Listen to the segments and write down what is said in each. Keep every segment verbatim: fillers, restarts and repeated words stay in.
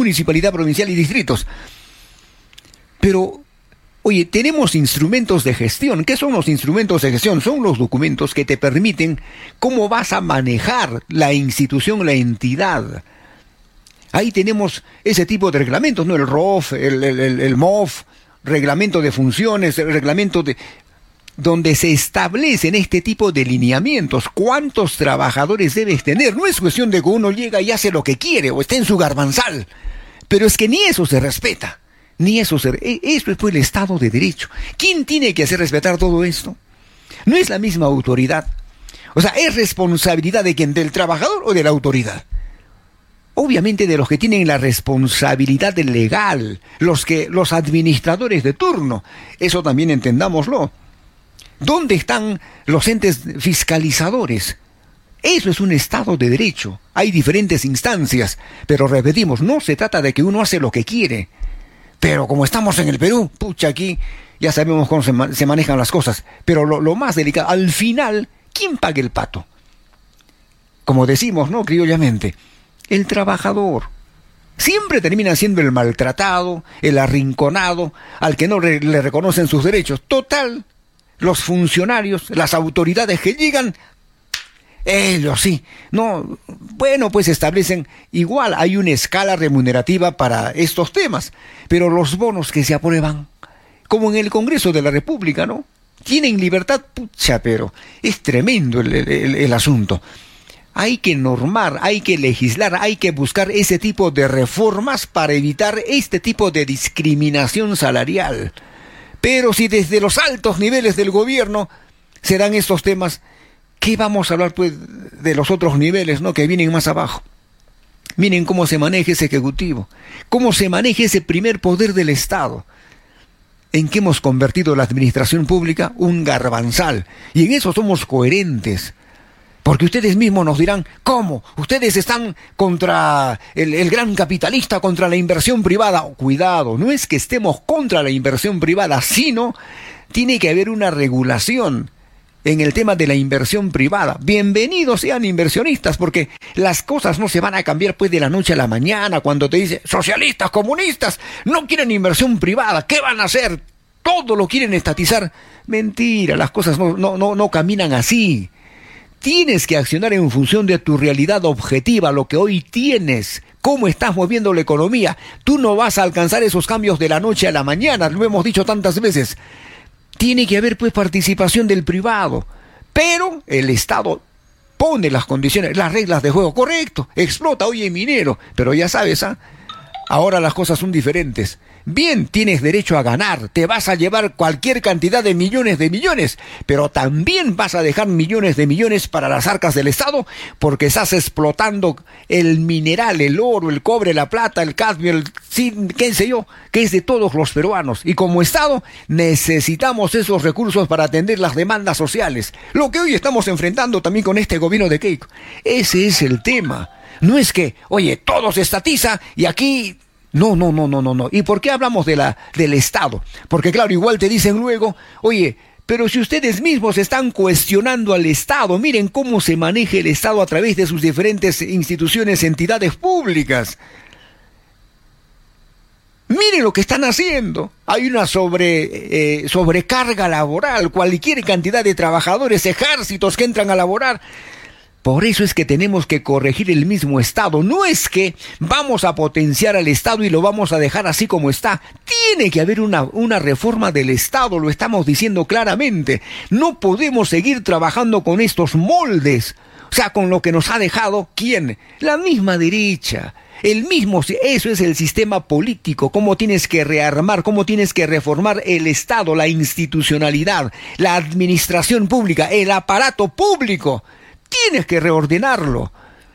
municipalidad, provincial y distritos. Pero, oye, tenemos instrumentos de gestión. ¿Qué son los instrumentos de gestión? Son los documentos que te permiten cómo vas a manejar la institución, la entidad. Ahí tenemos ese tipo de reglamentos, ¿no? El R O F, el, el, el, el M O F, reglamento de funciones, el reglamento de... donde se establecen este tipo de lineamientos. ¿Cuántos trabajadores debes tener? No es cuestión de que uno llega y hace lo que quiere o está en su garbanzal. Pero es que ni eso se respeta. Ni eso se... Esto es pues el Estado de Derecho. ¿Quién tiene que hacer respetar todo esto? No es la misma autoridad. O sea, ¿es responsabilidad de quién? ¿Del trabajador o de la autoridad? Obviamente de los que tienen la responsabilidad legal, los que, los administradores de turno. Eso también entendámoslo. ¿Dónde están los entes fiscalizadores? Eso es un Estado de Derecho. Hay diferentes instancias, pero repetimos, no se trata de que uno hace lo que quiere. Pero como estamos en el Perú, pucha, aquí ya sabemos cómo se, ma- se manejan las cosas. Pero lo, lo más delicado, al final, ¿quién paga el pato? Como decimos, ¿no? Criollamente, el trabajador. Siempre termina siendo el maltratado, el arrinconado, al que no re- le reconocen sus derechos. Total, los funcionarios, las autoridades que llegan, ellos sí, no, bueno, pues establecen, igual hay una escala remunerativa para estos temas, pero los bonos que se aprueban, como en el Congreso de la República, ¿no? Tienen libertad, pucha, pero es tremendo el, el, el asunto. Hay que normar, hay que legislar, hay que buscar ese tipo de reformas para evitar este tipo de discriminación salarial. Pero si desde los altos niveles del gobierno se dan estos temas, ¿qué vamos a hablar pues de los otros niveles, ¿no? Que vienen más abajo? Miren cómo se maneja ese ejecutivo, cómo se maneja ese primer poder del Estado. ¿En qué hemos convertido la administración pública? Un garbanzal. Y en eso somos coherentes. Porque ustedes mismos nos dirán, ¿cómo? Ustedes están contra el, el gran capitalista, contra la inversión privada. Oh, cuidado, no es que estemos contra la inversión privada, sino tiene que haber una regulación en el tema de la inversión privada. Bienvenidos sean inversionistas, porque las cosas no se van a cambiar pues de la noche a la mañana, cuando te dicen, socialistas, comunistas, no quieren inversión privada, ¿qué van a hacer? Todo lo quieren estatizar. Mentira, las cosas no, no, no, no caminan así. Tienes que accionar en función de tu realidad objetiva, lo que hoy tienes, cómo estás moviendo la economía. Tú no vas a alcanzar esos cambios de la noche a la mañana, lo hemos dicho tantas veces. Tiene que haber pues participación del privado, pero el Estado pone las condiciones, las reglas de juego, correcto, explota, oye, minero, pero ya sabes, ¿ah? Ahora las cosas son diferentes. Bien, tienes derecho a ganar, te vas a llevar cualquier cantidad de millones de millones, pero también vas a dejar millones de millones para las arcas del Estado, porque estás explotando el mineral, el oro, el cobre, la plata, el cadmio, el zinc, qué sé yo, que es de todos los peruanos. Y como Estado necesitamos esos recursos para atender las demandas sociales, lo que hoy estamos enfrentando también con este gobierno de Keiko. Ese es el tema. No es que, oye, todo se estatiza y aquí... No, no, no, no, no, no. ¿Y por qué hablamos de la, del Estado? Porque claro, igual te dicen luego, oye, pero si ustedes mismos están cuestionando al Estado, miren cómo se maneja el Estado a través de sus diferentes instituciones, entidades públicas. Miren lo que están haciendo. Hay una sobre, eh, sobrecarga laboral, cualquier cantidad de trabajadores, ejércitos que entran a laborar. Por eso es que tenemos que corregir el mismo Estado. No es que vamos a potenciar al Estado y lo vamos a dejar así como está. Tiene que haber una, una reforma del Estado, lo estamos diciendo claramente. No podemos seguir trabajando con estos moldes. O sea, con lo que nos ha dejado, ¿quién? La misma derecha. El mismo, eso es el sistema político, cómo tienes que rearmar, cómo tienes que reformar el Estado, la institucionalidad, la administración pública, el aparato público. Tienes que reordenarlo.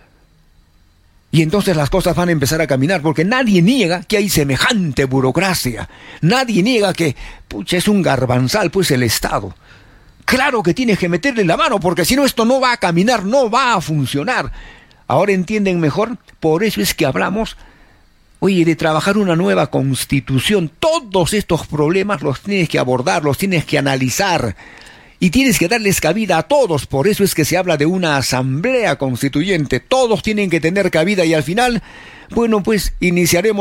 Y entonces las cosas van a empezar a caminar, porque nadie niega que hay semejante burocracia. Nadie niega que, pucha, es un garbanzal, pues, el Estado. Claro que tienes que meterle la mano, porque si no esto no va a caminar, no va a funcionar. Ahora entienden mejor, por eso es que hablamos, oye, de trabajar una nueva constitución. Todos estos problemas los tienes que abordar, los tienes que analizar. Y tienes que darles cabida a todos, por eso es que se habla de una asamblea constituyente. Todos tienen que tener cabida y al final, bueno, pues iniciaremos